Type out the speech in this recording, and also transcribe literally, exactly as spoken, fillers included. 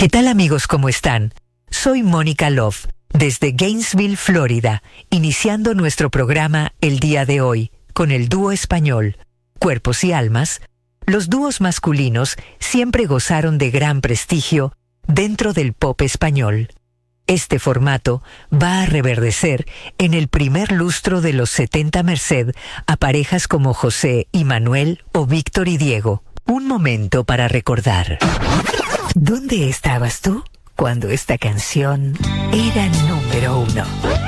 ¿Qué tal amigos? ¿Cómo están? Soy Mónica Love, desde Gainesville, Florida, iniciando nuestro programa el día de hoy con el dúo español Cuerpos y Almas. Los dúos masculinos siempre gozaron de gran prestigio dentro del pop español. Este formato va a reverdecer en el primer lustro de los setenta merced a parejas como José y Manuel o Víctor y Diego. Un momento para recordar. ¿Dónde estabas tú cuando esta canción era número uno?